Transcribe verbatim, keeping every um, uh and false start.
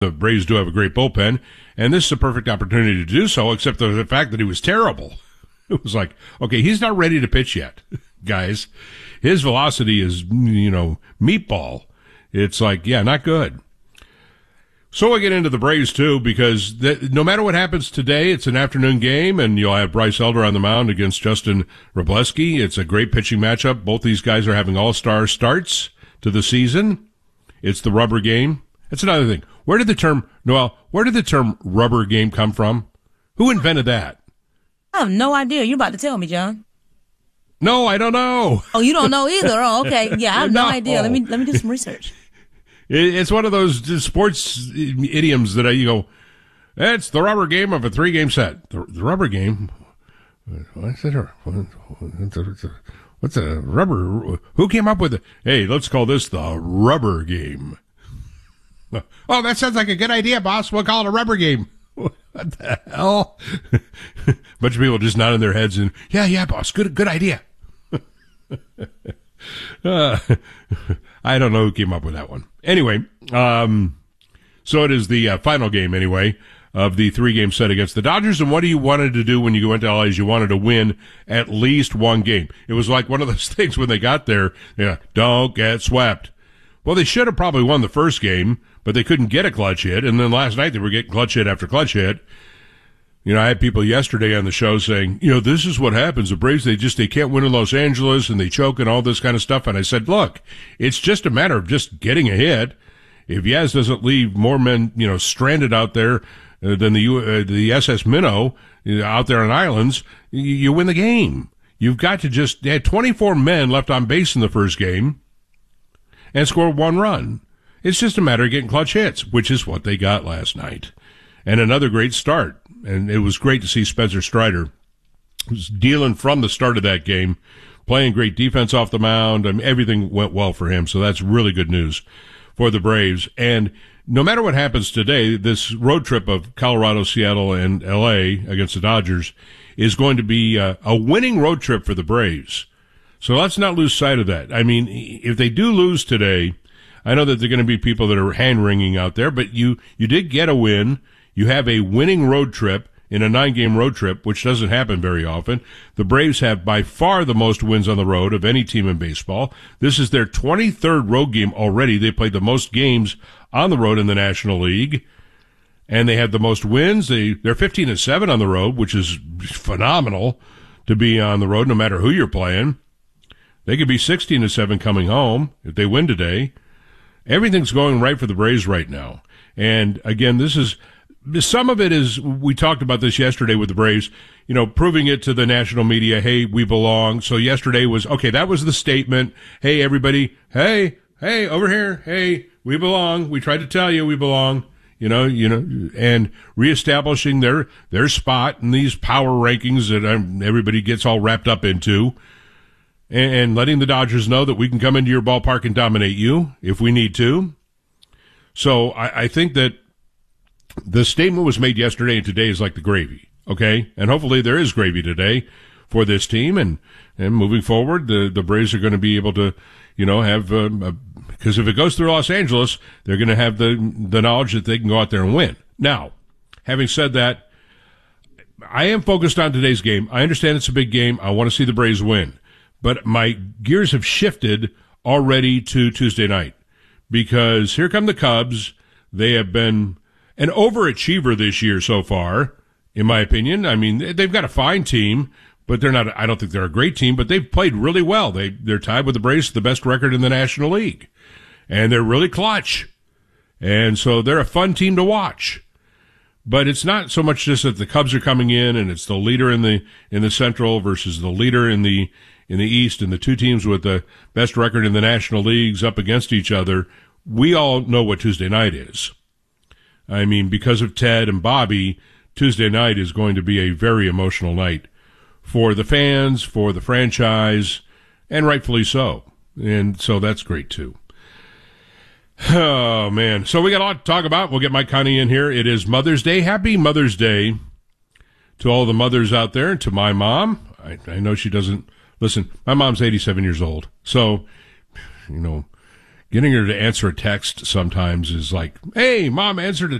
The Braves do have a great bullpen, and this is a perfect opportunity to do so, except for the fact that he was terrible. It was like, okay, he's not ready to pitch yet, guys. His velocity is, you know, meatball. It's like, yeah, not good. So I get into the Braves, too, because th- no matter what happens today, it's an afternoon game, and you'll have Bryce Elder on the mound against Justin Wrobleski. It's a great pitching matchup. Both these guys are having all-star starts to the season. It's the rubber game. That's another thing. Where did the term, Noel, where did the term rubber game come from? Who invented that? I have no idea. You're about to tell me, John. No, I don't know. Oh, you don't know either? Oh, okay. Yeah, I have no, no idea. Let me let me do some research. It's one of those sports idioms that I, you go, it's the rubber game of a three-game set. The, the rubber game? What's it? What's a, what's a rubber? Who came up with it? Hey, let's call this the rubber game. Oh, that sounds like a good idea, boss. We'll call it a rubber game. What the hell? Bunch of people just nodding their heads and, yeah, yeah, boss, good, good idea. uh, I don't know who came up with that one. Anyway, um, so it is the uh, final game, anyway, of the three-game set against the Dodgers. And what do you wanted to do when you went to L A is you wanted to win at least one game. It was like one of those things when they got there, yeah, don't get swept. Well, they should have probably won the first game, but they couldn't get a clutch hit. And then last night they were getting clutch hit after clutch hit. You know, I had people yesterday on the show saying, you know, this is what happens. The Braves, they just, they can't win in Los Angeles and they choke and all this kind of stuff. And I said, look, it's just a matter of just getting a hit. If Yaz doesn't leave more men, you know, stranded out there uh, than the, uh, the S S Minnow uh, out there on islands, you, you win the game. You've got to just, they had twenty-four men left on base in the first game and scored one run. It's just a matter of getting clutch hits, which is what they got last night. And another great start. And it was great to see Spencer Strider was dealing from the start of that game, playing great defense off the mound. I mean, everything went well for him. So that's really good news for the Braves. And no matter what happens today, this road trip of Colorado, Seattle, and L A against the Dodgers is going to be a, a winning road trip for the Braves. So let's not lose sight of that. I mean, if they do lose today, I know that there are going to be people that are hand-wringing out there, but you, you did get a win. You have a winning road trip in a nine-game road trip, which doesn't happen very often. The Braves have by far the most wins on the road of any team in baseball. This is their twenty-third road game already. They played the most games on the road in the National League, and they have the most wins. They, they're fifteen and seven on the road, which is phenomenal to be on the road no matter who you're playing. They could be sixteen and seven coming home if they win today. Everything's going right for the Braves right now. And again, this is, some of it is, we talked about this yesterday with the Braves, you know, proving it to the national media, hey, we belong. So yesterday was, okay, that was the statement. Hey, everybody, hey, hey, over here, hey, we belong. We tried to tell you we belong, you know, you know, and reestablishing their, their spot in these power rankings that um, everybody gets all wrapped up into. And letting the Dodgers know that we can come into your ballpark and dominate you if we need to. So I, I think that the statement was made yesterday, and today is like the gravy, okay? And hopefully there is gravy today for this team, and, and moving forward, the, the Braves are going to be able to, you know, have, um, because if it goes through Los Angeles, they're going to have the, the knowledge that they can go out there and win. Now, having said that, I am focused on today's game. I understand it's a big game. I want to see the Braves win. But my gears have shifted already to Tuesday night because here come the Cubs. They have been an overachiever this year so far, in my opinion. I mean, they've got a fine team, but they're not, I don't think they're a great team, but they've played really well. They, they're tied with the Braves, the best record in the National League. And they're really clutch. And so they're a fun team to watch. But it's not so much just that the Cubs are coming in and it's the leader in the, in the Central versus the leader in the, in the East, and the two teams with the best record in the National Leagues up against each other. We all know what Tuesday night is. I mean, because of Ted and Bobby, Tuesday night is going to be a very emotional night for the fans, for the franchise, and rightfully so. And so that's great, too. Oh, man. So we got a lot to talk about. We'll get Mike Connie in here. It is Mother's Day. Happy Mother's Day to all the mothers out there, and to my mom. I, I know she doesn't... Listen, my mom's eighty-seven years old, so, you know, Getting her to answer a text sometimes is like, hey, mom answered a